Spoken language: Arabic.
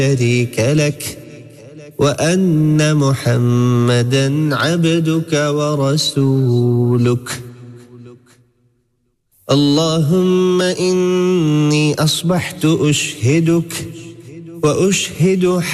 شريك لك وأن محمدا عبدك ورسولك. اللهم إني أصبحت أشهدك وأشهد